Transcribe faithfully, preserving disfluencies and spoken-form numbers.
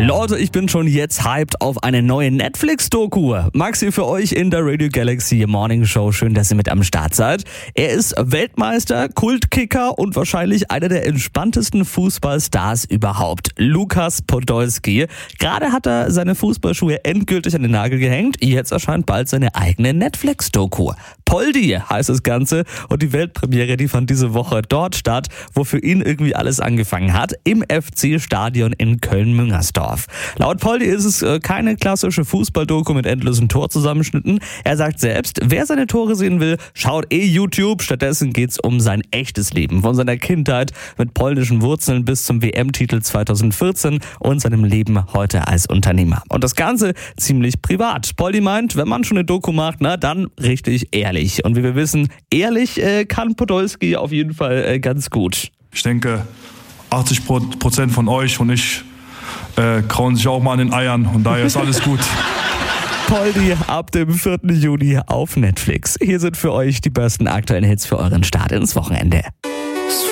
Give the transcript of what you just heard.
Leute, ich bin schon jetzt hyped auf eine neue Netflix-Doku. Maxi für euch in der Radio Galaxy Morning Show. Schön, dass ihr mit am Start seid. Er ist Weltmeister, Kultkicker und wahrscheinlich einer der entspanntesten Fußballstars überhaupt. Lukas Podolski. Gerade hat er seine Fußballschuhe endgültig an den Nagel gehängt. Jetzt erscheint bald seine eigene Netflix-Doku. Poldi heißt das Ganze und die Weltpremiere, die fand diese Woche dort statt, wo für ihn irgendwie alles angefangen hat, im F C-Stadion in Köln-Müngersdorf. Laut Poldi ist es keine klassische Fußballdoku mit endlosen Torzusammenschnitten. Er sagt selbst, wer seine Tore sehen will, schaut eh YouTube. Stattdessen geht's um sein echtes Leben, von seiner Kindheit mit polnischen Wurzeln bis zum W M-Titel zweitausendvierzehn und seinem Leben heute als Unternehmer. Und das Ganze ziemlich privat. Poldi meint, wenn man schon eine Doku macht, na dann richtig ehrlich. Und wie wir wissen, ehrlich äh, kann Podolski auf jeden Fall äh, ganz gut. Ich denke, achtzig Prozent von euch und ich äh, krauen sich auch mal an den Eiern und daher ist alles gut. Poldi ab dem vierten Juni auf Netflix. Hier sind für euch die besten aktuellen Hits für euren Start ins Wochenende.